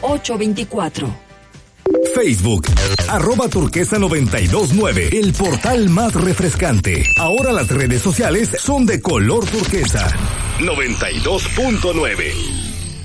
824. Facebook, @turquesa929, el portal más refrescante. Ahora las redes sociales son de color turquesa. 92.9.